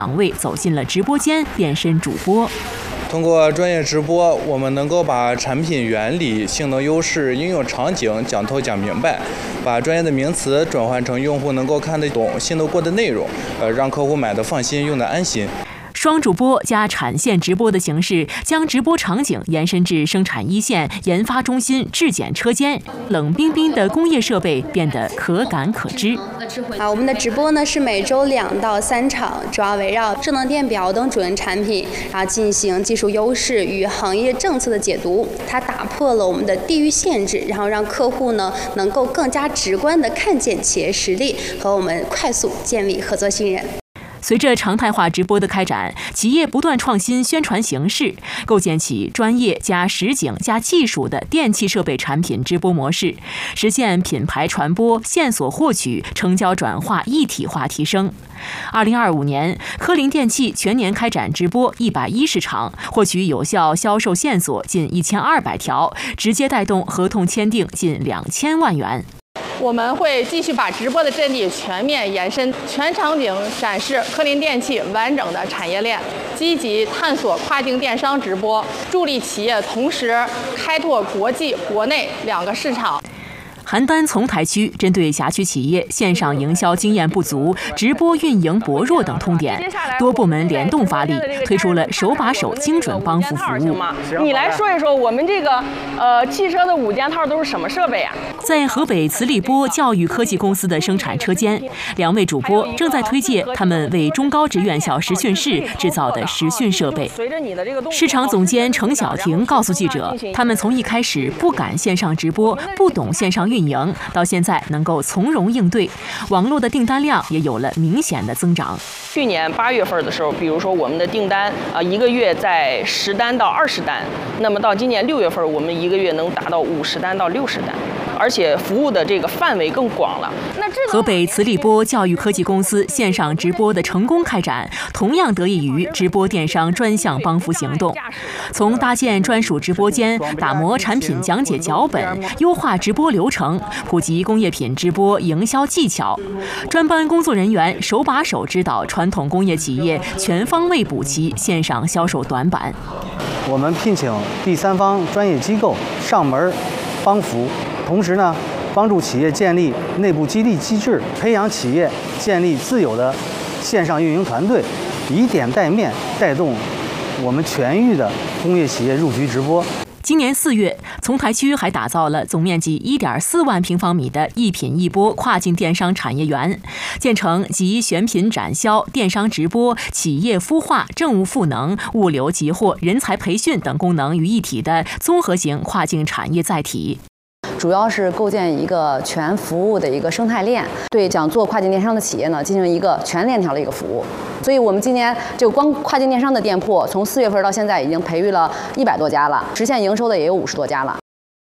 岗位走进了直播间，变身主播。 通过专业直播，我们能够把产品原理、性能优势、应用场景讲透讲明白，把专业的名词转换成用户能够看得懂、信得过的内容，让客户买得放心、用得安心。 双主播加产线直播的形式，将直播场景延伸至生产一线、研发中心、质检车间，冷冰冰的工业设备变得可感可知。 我们的直播呢是每周2到3场，主要围绕智能电表等主营产品，然后进行技术优势与行业政策的解读。它打破了我们的地域限制，然后让客户呢能够更加直观地看见企业实力，和我们快速建立合作信任。 随着常态化直播的开展，企业不断创新宣传形式，构建起专业加实景加技术的电气设备产品直播模式，实现品牌传播、线索获取、成交转化一体化提升。2025年，科林电器全年开展直播110场，获取有效销售线索近1200条，直接带动合同签订近2000万元。 我们会继续把直播的阵地全面延伸，全场景展示科林电器完整的产业链，积极探索跨境电商直播，助力企业同时开拓国际、国内2个市场。 邯郸丛台区针对辖区企业线上营销经验不足、直播运营薄弱等痛点，多部门联动发力，推出了手把手精准帮扶服务。 你来说一说，我们这个汽车的5件套都是什么设备啊？ 在河北磁力波教育科技公司的生产车间，2位主播正在推介他们为中高职院校实训室制造的实训设备。市场总监程晓婷告诉记者，他们从一开始不敢线上直播，不懂线上运营，到现在能够从容应对，网络的订单量也有了明显的增长。 去年8月份的时候，比如说我们的订单1个月在10单到20单，那么到今年6月份，我们1个月能达到50单到60单，而且服务的这个范围更广了。 河北磁力波教育科技公司线上直播的成功开展，同样得益于直播电商专项帮扶行动。从搭建专属直播间、打磨产品讲解脚本、优化直播流程、普及工业品直播营销技巧，专班工作人员手把手指导传统工业企业全方位补齐线上销售短板。 我们聘请第三方专业机构上门帮扶，同时呢，帮助企业建立内部激励机制，培养企业建立自有的线上运营团队，以点带面，带动我们全域的工业企业入局直播。 今年4月，丛台区还打造了总面积1.4万平方米的一品一播跨境电商产业园，建成集选品展销、电商直播、企业孵化、政务赋能、物流集货、人才培训等功能于一体的综合型跨境产业载体。 主要是构建一个全服务的一个生态链，对想做跨境电商的企业呢进行一个全链条的一个服务。所以我们今年就光跨境电商的店铺，从4月份到现在已经培育了100多家了，实现营收的也有50多家了。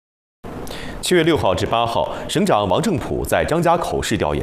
7月6号至8号，省长王正普在张家口市调研。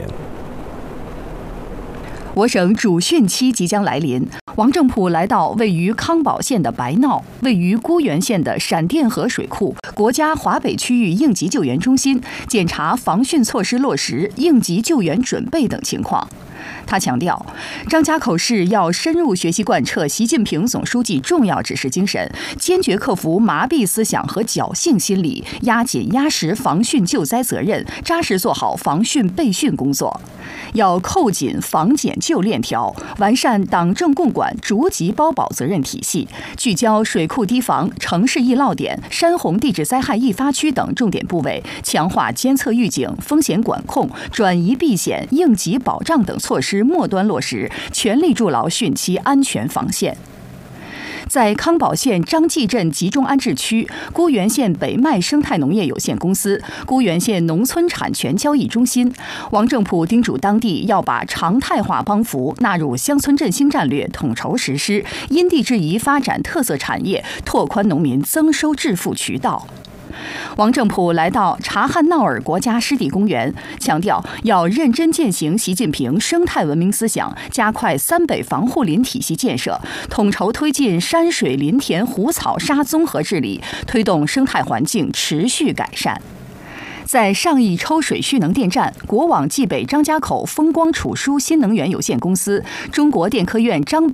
我省主汛期即将来临，王正普来到位于康保县的白闹、位于沽源县的闪电河水库、国家华北区域应急救援中心，检查防汛措施落实、应急救援准备等情况。他强调，张家口市要深入学习贯彻习近平总书记重要指示精神，坚决克服麻痹思想和侥幸心理，压紧压实防汛救灾责任，扎实做好防汛备汛工作。要扣紧防检救链条，完善党政共管逐级包保责任体系，聚焦水库堤防、城市易涝点、山洪地质灾害易发区等重点部位，强化监测预警、风险管控、转移避险、应急保障等措施末端落实，全力筑牢汛期安全防线。在康保县张继镇集中安置区、沽源县北麦生态农业有限公司、沽源县农村产权交易中心，王正普叮嘱当地要把常态化帮扶纳入乡村振兴战略统筹实施，因地制宜发展特色产业，拓宽农民增收致富渠道。王正普来到察罕淖尔国家湿地公园，强调要认真践行习近平生态文明思想，加快三北防护林体系建设，统筹推进山水林田湖草沙综合治理，推动生态环境持续改善。在上亿抽水蓄能电站，国网冀北张家口风光储输新能源有限公司、中国电科院张北